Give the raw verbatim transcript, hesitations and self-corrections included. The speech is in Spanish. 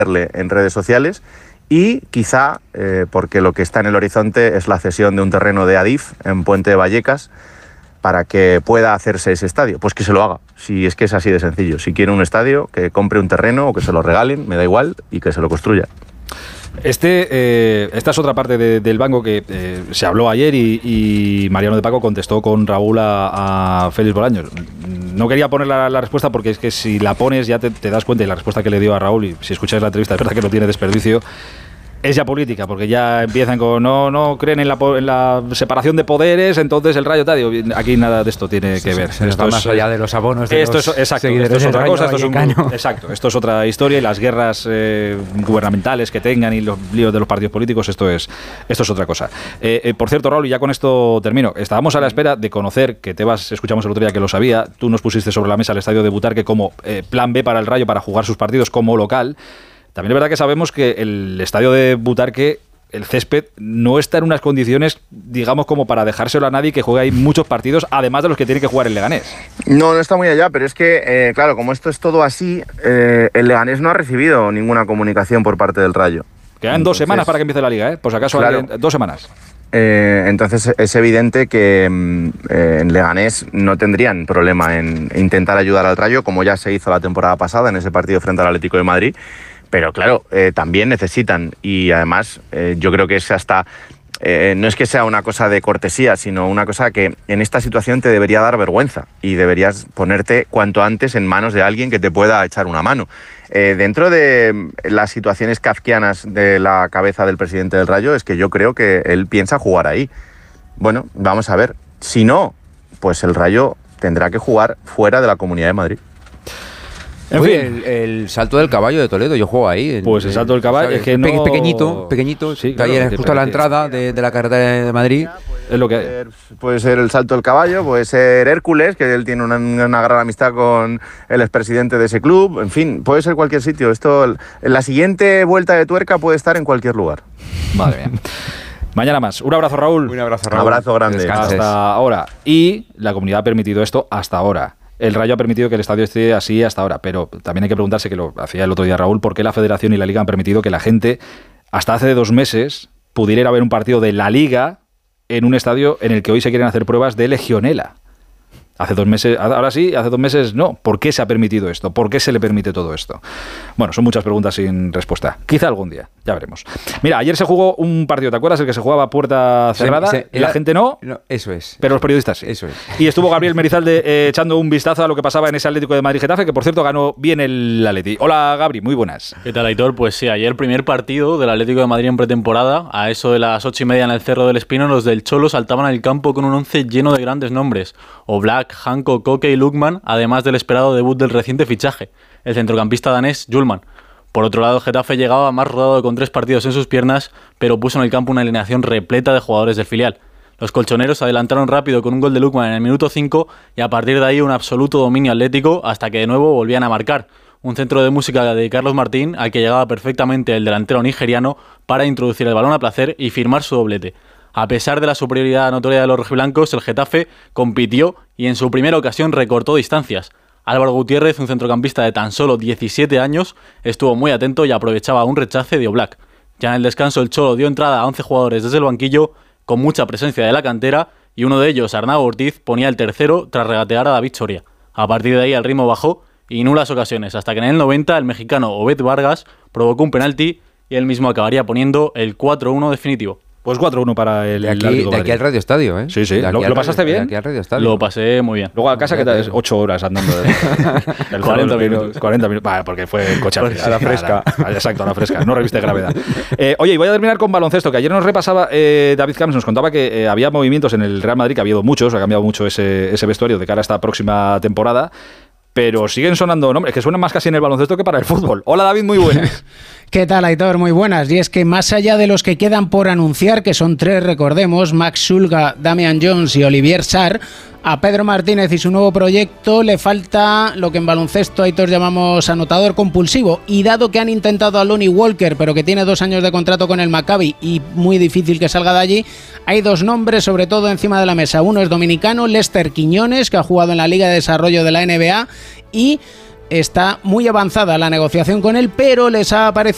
en redes sociales y quizá eh, porque lo que está en el horizonte es la cesión de un terreno de Adif en Puente de Vallecas para que pueda hacerse ese estadio. Pues que se lo haga, si es que es así de sencillo. Si quiere un estadio, que compre un terreno o que se lo regalen, me da igual, y que se lo construya. Este, eh, esta es otra parte de, del banco que eh, se habló ayer y, y Mariano de Paco contestó con Raúl a, a Félix Bolaños. No quería poner la, la respuesta porque es que si la pones ya te, te das cuenta, y la respuesta que le dio a Raúl, y si escucháis la entrevista es verdad que no tiene desperdicio, es ya política, porque ya empiezan con no no creen en la, en la separación de poderes, entonces el Rayo, digo, aquí nada de esto tiene sí, que ver. Se esto va es, más allá de los abonos de esto los es, exacto, seguidores esto es otra cosa, esto es un, exacto, esto es otra historia, y las guerras eh, gubernamentales que tengan y los líos de los partidos políticos, esto es esto es otra cosa. Eh, eh, por cierto, Raúl, y ya con esto termino, estábamos a la espera de conocer, que Tebas escuchamos el otro día que lo sabía, tú nos pusiste sobre la mesa el estadio de Butarque como eh, plan B para el Rayo para jugar sus partidos como local. También es verdad que sabemos que el estadio de Butarque, el césped, no está en unas condiciones, digamos, como para dejárselo a nadie, que juegue ahí muchos partidos, además de los que tiene que jugar el Leganés. No, no está muy allá, pero es que, eh, claro, como esto es todo así, eh, el Leganés no ha recibido ninguna comunicación por parte del Rayo. Quedan Entonces, dos semanas para que empiece la Liga, ¿eh? Por si acaso, claro, alguien, dos semanas. Eh, entonces es evidente que eh, en Leganés no tendrían problema en intentar ayudar al Rayo, como ya se hizo la temporada pasada en ese partido frente al Atlético de Madrid. Pero claro, eh, también necesitan, y además eh, yo creo que es hasta, eh, no es que sea una cosa de cortesía, sino una cosa que en esta situación te debería dar vergüenza y deberías ponerte cuanto antes en manos de alguien que te pueda echar una mano. Eh, dentro de las situaciones kafkianas de la cabeza del presidente del Rayo, es que yo creo que él piensa jugar ahí. Bueno, vamos a ver, si no, pues el Rayo tendrá que jugar fuera de la Comunidad de Madrid. En Oye, fin. El, el salto del caballo de Toledo, yo juego ahí. El, pues el salto del caballo, ¿sabes? es que no... Pequeñito, pequeñito, sí, claro, ahí es justo a la entrada de, de la carretera de Madrid. Es lo que puede ser, puede ser el salto del caballo, puede ser Hércules, que él tiene una, una gran amistad con el expresidente de ese club, en fin, puede ser cualquier sitio. Esto, la siguiente vuelta de tuerca puede estar en cualquier lugar. Madre mía. Mañana más. Un abrazo, Raúl. Un abrazo, Raúl. Un abrazo grande. Descanses. Hasta ahora. Y la comunidad ha permitido esto hasta ahora. El Rayo ha permitido que el estadio esté así hasta ahora, pero también hay que preguntarse, que lo hacía el otro día Raúl, por qué la Federación y la Liga han permitido que la gente, hasta hace dos meses, pudiera ir a ver un partido de la Liga en un estadio en el que hoy se quieren hacer pruebas de legionela. Hace dos meses, ahora sí, hace dos meses no. ¿Por qué se ha permitido esto? ¿Por qué se le permite todo esto? Bueno, son muchas preguntas sin respuesta. Quizá algún día, ya veremos. Mira, ayer se jugó un partido, ¿te acuerdas? El que se jugaba a puerta cerrada. Se, se, la era, gente no, no. Eso es. Pero los periodistas sí. Eso es. Y estuvo Gabriel Merizalde eh, echando un vistazo a lo que pasaba en ese Atlético de Madrid-Getafe, que por cierto ganó bien el Atleti. Hola, Gabri, muy buenas. ¿Qué tal, Aitor? Pues sí, ayer primer partido del Atlético de Madrid en pretemporada. A eso de las ocho y media en el Cerro del Espino, los del Cholo saltaban al campo con un once lleno de grandes nombres. Oblak, Janko, Koke y Lukman, además del esperado debut del reciente fichaje, el centrocampista danés Hjulmand. Por otro lado, Getafe llegaba más rodado con tres partidos en sus piernas, pero puso en el campo una alineación repleta de jugadores del filial. Los colchoneros adelantaron rápido con un gol de Lukman en el minuto cinco y a partir de ahí un absoluto dominio atlético hasta que de nuevo volvían a marcar. Un centro de música de Carlos Martín, al que llegaba perfectamente el delantero nigeriano para introducir el balón a placer y firmar su doblete. A pesar de la superioridad notoria de los rojiblancos, el Getafe compitió y en su primera ocasión recortó distancias. Álvaro Gutiérrez, un centrocampista de tan solo diecisiete años, estuvo muy atento y aprovechaba un rechace de Oblak. Ya en el descanso el Cholo dio entrada a once jugadores desde el banquillo, con mucha presencia de la cantera, y uno de ellos, Arnau Ortiz, ponía el tercero tras regatear a David Soria. A partir de ahí el ritmo bajó y nulas ocasiones, hasta que en el noventa el mexicano Obed Vargas provocó un penalti y él mismo acabaría poniendo el cuatro uno definitivo. Pues cuatro uno para el de aquí, de aquí al Radio Estadio, ¿eh? Sí, sí. ¿Lo, ¿Lo pasaste radio, bien? De aquí al Radio Estadio. Lo pasé muy bien. Luego a casa, que es ocho horas andando. De, del cuarenta minutos. cuarenta minutos. Vale, porque fue el coche a la fresca. Nada, exacto, a la fresca. No reviste gravedad. Eh, oye, y voy a terminar con baloncesto, que ayer nos repasaba eh, David Camps, nos contaba que eh, había movimientos en el Real Madrid, que ha habido muchos, ha cambiado mucho ese, ese vestuario de cara a esta próxima temporada. Pero siguen sonando nombres que suenan más casi en el baloncesto que para el fútbol. Hola, David, muy buenas. ¿Qué tal, Aitor? Muy buenas. Y es que más allá de los que quedan por anunciar, que son tres, recordemos, Max Sulga, Damian Jones y Olivier Sarr, a Pedro Martínez y su nuevo proyecto le falta lo que en baloncesto, Aitor, llamamos anotador compulsivo. Y dado que han intentado a Lonnie Walker, pero que tiene dos años de contrato con el Maccabi y muy difícil que salga de allí, hay dos nombres sobre todo encima de la mesa. Uno es dominicano, Lester Quiñones, que ha jugado en la Liga de Desarrollo de la N B A y está muy avanzada la negociación con él, pero les ha aparecido